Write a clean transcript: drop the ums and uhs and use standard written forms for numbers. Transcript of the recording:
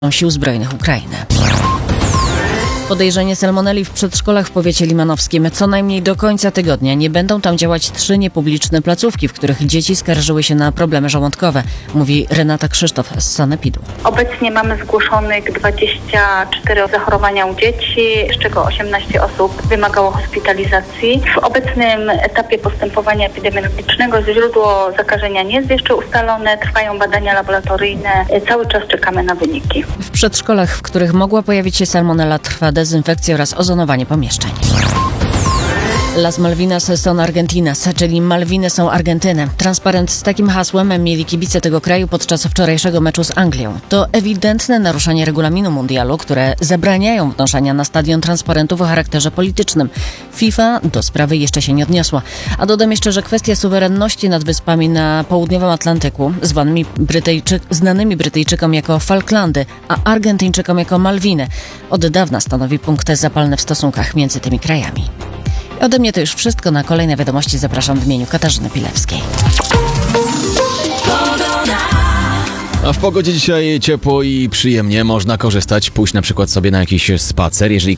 Sił Zbrojnych Ukrainy. Podejrzenie salmonelli w przedszkolach w powiecie limanowskim. Co najmniej do końca tygodnia nie będą tam działać 3 niepubliczne placówki, w których dzieci skarżyły się na problemy żołądkowe, mówi Renata Krzysztof z Sanepidu. Obecnie mamy zgłoszonych 24 zachorowania u dzieci, z czego 18 osób wymagało hospitalizacji. W obecnym etapie postępowania epidemiologicznego źródło zakażenia nie jest jeszcze ustalone, trwają badania laboratoryjne, cały czas czekamy na wyniki. W przedszkolach, w których mogła pojawić się salmonella, trwa dezynfekcja oraz ozonowanie pomieszczeń. Las Malvinas son Argentinas, czyli Malwiny są Argentyny. Transparent z takim hasłem mieli kibice tego kraju podczas wczorajszego meczu z Anglią. To ewidentne naruszenie regulaminu mundialu, które zabraniają wnoszenia na stadion transparentów o charakterze politycznym. FIFA do sprawy jeszcze się nie odniosła. A dodam jeszcze, że kwestia suwerenności nad wyspami na południowym Atlantyku, znanymi Brytyjczykom jako Falklandy, a Argentyńczykom jako Malwiny, od dawna stanowi punkt zapalny w stosunkach między tymi krajami. Ode mnie to już wszystko. Na kolejne wiadomości zapraszam w imieniu Katarzyny Pilewskiej. A w pogodzie dzisiaj ciepło i przyjemnie. Można korzystać, pójść na przykład sobie na jakiś spacer. Jeżeli